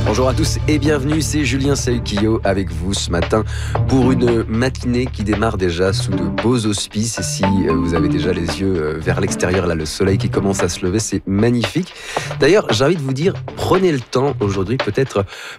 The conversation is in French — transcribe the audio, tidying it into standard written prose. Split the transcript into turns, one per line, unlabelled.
Bonjour à tous et bienvenue, c'est Julien Sahuquillo avec vous ce matin pour une matinée qui démarre déjà sous de beaux auspices. Et si vous avez déjà les yeux vers l'extérieur, là le soleil qui commence à se lever, c'est magnifique. D'ailleurs, j'ai envie de vous dire, prenez le temps aujourd'hui peut-être